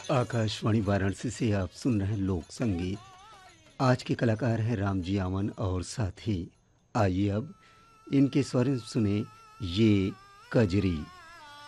आकाशवाणी वाराणसी से आप सुन रहे हैं लोक संगीत। आज के कलाकार हैं रामजी आवन और साथी। आइए अब इनके स्वर सुने, ये कजरी।